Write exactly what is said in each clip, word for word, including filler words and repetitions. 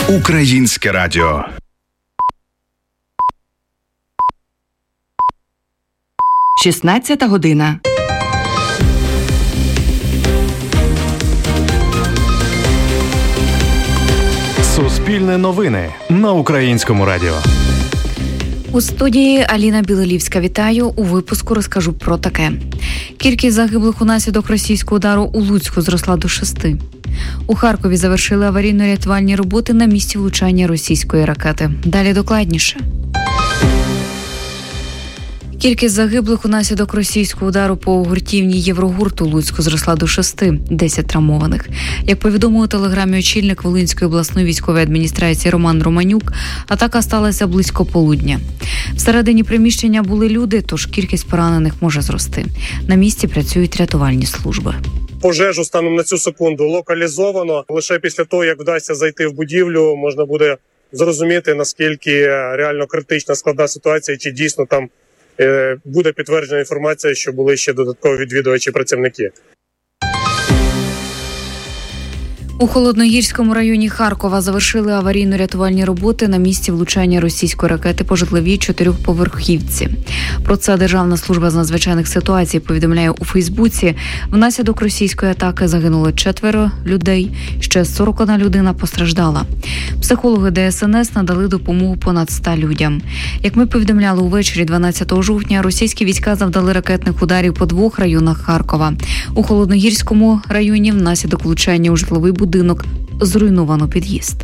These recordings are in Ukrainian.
Українське радіо. шістнадцята година. Суспільне новини на Українському радіо. У студії Аліна Білолівська. Вітаю. У випуску розкажу про таке. Кількість загиблих унаслідок російського удару у Луцьку зросла до шести. У Харкові завершили аварійно-рятувальні роботи на місці влучання російської ракети. Далі докладніше. Кількість загиблих унаслідок російського удару по гуртівні Єврогурту Луцьку зросла до шести, десять травмованих. Як повідомив у телеграмі очільник Волинської обласної військової адміністрації Роман Романюк, атака сталася близько полудня. Всередині приміщення були люди, тож кількість поранених може зрости. На місці працюють рятувальні служби. Пожежу станом на цю секунду локалізовано. Лише після того, як вдасться зайти в будівлю, можна буде зрозуміти, наскільки реально критична складна ситуація, чи дійсно там буде підтверджена інформація, що були ще додаткові відвідувачі працівники. У Холодногірському районі Харкова завершили аварійно-рятувальні роботи на місці влучання російської ракети по житловій чотирьохповерхівці. Про це Державна служба з надзвичайних ситуацій повідомляє у Фейсбуці. Внаслідок російської атаки загинуло четверо людей, ще сорок одна людина постраждала. Психологи Де Ес Ен Ес надали допомогу понад ста людям. Як ми повідомляли увечері дванадцятого жовтня, російські війська завдали ракетних ударів по двох районах Харкова. У Холодногірському районі внаслідок влучання у житловий будинок будинок зруйновано під'їзд.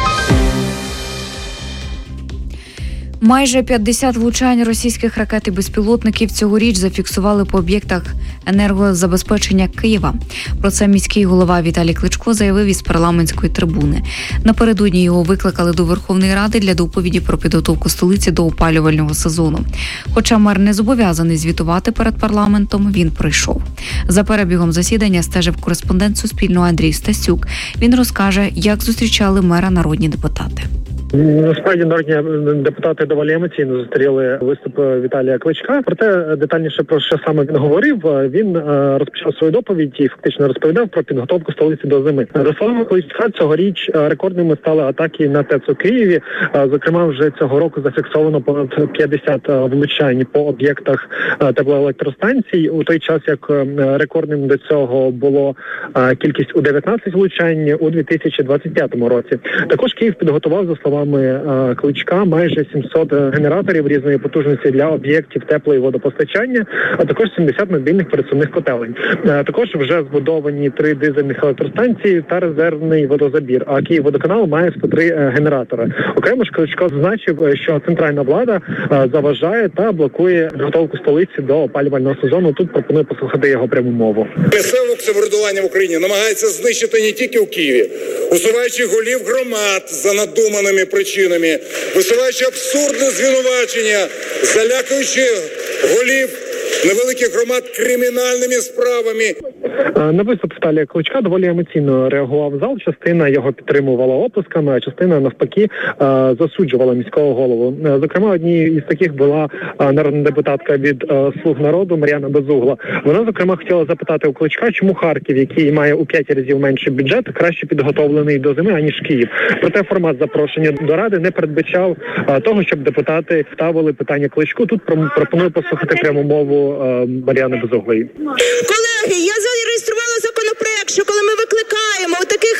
Майже п'ятдесят влучань російських ракет і безпілотників цьогоріч зафіксували по об'єктах енергозабезпечення Києва. Про це міський голова Віталій Кличко заявив із парламентської трибуни. Напередодні його викликали до Верховної Ради для доповіді про підготовку столиці до опалювального сезону. Хоча мер не зобов'язаний звітувати перед парламентом, він прийшов. За перебігом засідання стежив кореспондент Суспільного Андрій Стасюк. Він розкаже, як зустрічали мера народні депутати. Насправді народні депутати доволі емоційно зустріли виступ Віталія Кличка. Проте детальніше про що саме він говорив, він розпочав свою доповідь і фактично розповідав про підготовку столиці до зими. За словами Кличка, цьогоріч рекордними стали атаки на ТЕЦ у Києві. Зокрема, вже цього року зафіксовано понад п'ятдесят влучань по об'єктах теплоелектростанцій. У той час, як рекордним до цього було кількість у дев'ятнадцять влучань у дві тисячі двадцять п'ятому році. Також Київ підготував, за словами Кличка, майже сімсот генераторів різної потужності для об'єктів тепло- і водопостачання, а також сімдесят мобільних пересувних котелень. Також вже збудовані три дизельних електростанції та резервний водозабір, а Київводоканал має сто три генератори. Окремо ж Кличко зазначив, що центральна влада заважає та блокує підготовку столиці до опалювального сезону. Тут пропоную послухати його пряму мову. Місцеве самоврядування в Україні намагається знищити не тільки у Києві, усуваючи голів громад за надуманими причинами, висуваючи абсурдне звинувачення, залякуючи голів невеликих громад кримінальними справами. На виступ Віталія Кличка доволі емоційно реагував зал. Частина його підтримувала оплесками, а частина навпаки засуджувала міського голову. Зокрема, однією із таких була народна депутатка від «Слуг народу» Мар'яна Безугла. Вона, зокрема, хотіла запитати у Кличка, чому Харків, який має у п'ять разів менший бюджет, краще підготовлений до зими, аніж Київ. Проте формат запрошення до Ради не передбачав того, щоб депутати ставили питання Кличку. Тут пропоную послухати пряму мову Мар'яни Безуглої. Колеги, я зареєструвала законопроект, що коли ми викликаємо таких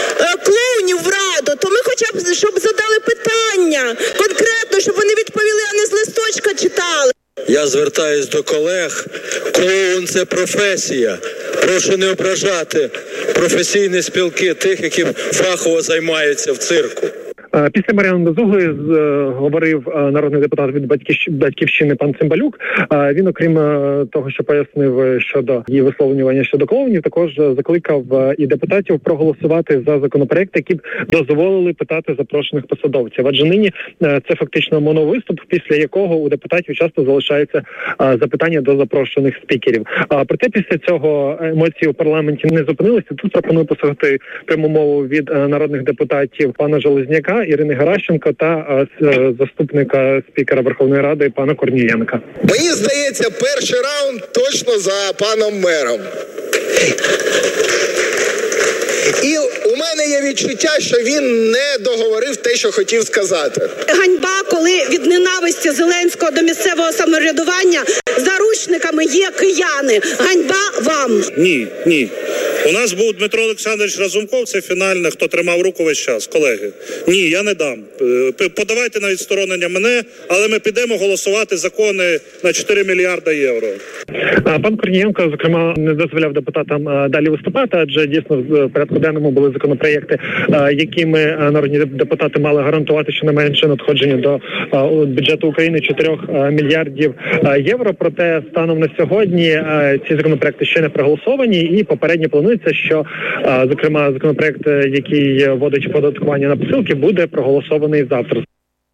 клоунів в Раду, то ми хоча б, щоб задали питання конкретно, щоб вони відповіли, а не з листочка читали. Я звертаюсь до колег. Клоун – це професія. Прошу не ображати професійні спілки тих, які фахово займаються в цирку. Після Мар'яни Безуглої говорив народний депутат від Батьківщини пан Цимбалюк. Він, окрім того, що пояснив щодо її висловлювання щодо клоунів, також закликав і депутатів проголосувати за законопроект, які б дозволили питати запрошених посадовців. Адже нині це фактично моновиступ, після якого у депутатів часто залишається запитання до запрошених спікерів. Проте після цього емоції у парламенті не зупинилися. Тут пропоную послухати пряму мову від народних депутатів пана Железняка, Ірини Геращенко та е, заступника спікера Верховної Ради пана Корнієнка. Мені здається, перший раунд точно за паном мером. І у мене мене є відчуття, що він не договорив те, що хотів сказати. Ганьба, коли від ненависті Зеленського до місцевого самоврядування заручниками є кияни. Ганьба вам. Ні, ні. У нас був Дмитро Олександрович Разумков, це фінальне, хто тримав руку весь час, колеги. Ні, я не дам. Подавайте на відсторонення мене, але ми підемо голосувати закони на чотири мільярда євро. Пан Корнієнко, зокрема, не дозволяв депутатам далі виступати, адже дійсно в порядку денному були законопроєкти, якими народні депутати мали гарантувати щонайменше надходження до бюджету України чотирьох мільярдів євро. Проте станом на сьогодні ці законопроекти ще не проголосовані, і попередньо планується, що, зокрема, законопроект, який вводить оподаткування на посилки, буде проголосований завтра.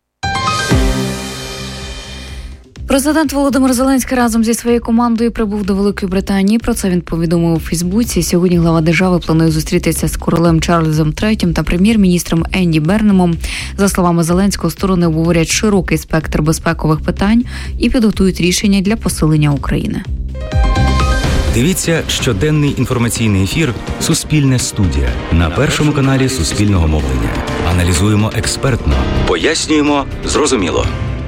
Президент Володимир Зеленський разом зі своєю командою прибув до Великої Британії. Про це він повідомив у Фейсбуці. Сьогодні глава держави планує зустрітися з королем Чарльзом третім та прем'єр-міністром Енді Бернемом. За словами Зеленського, сторони обговорять широкий спектр безпекових питань і підготують рішення для посилення України. Дивіться щоденний інформаційний ефір «Суспільне студія» на Першому каналі Суспільного мовлення. Аналізуємо експертно, пояснюємо зрозуміло.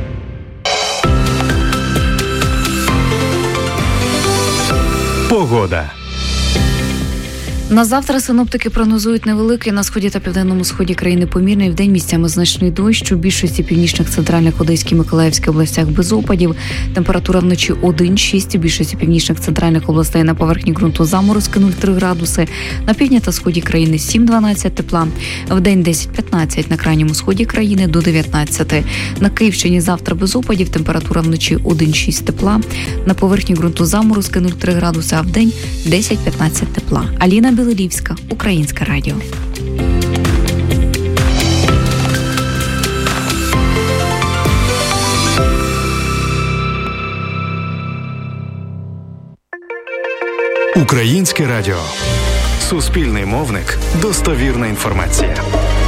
Погода. На завтра синоптики прогнозують невеликий на сході та південному сході країни помірний, вдень місцями значний дощ, у більшості північних, центральних, Одеській, Миколаївській областях без опадів. Температура вночі один-шість, у більшості північних, центральних областей на поверхні ґрунту заморозки нуль-три градуси, на півдні та сході країни сім-дванадцять тепла, вдень десять-п'ятнадцять, на крайньому сході країни до дев'ятнадцяти. На Київщині завтра без опадів, температура вночі один-шість тепла, на поверхні ґрунту заморозки нуль-три градуси, а вдень десять-п'ятнадцять тепла. Аліна Білолівська, Українське радіо. Українське радіо. Суспільний мовник. Достовірна інформація.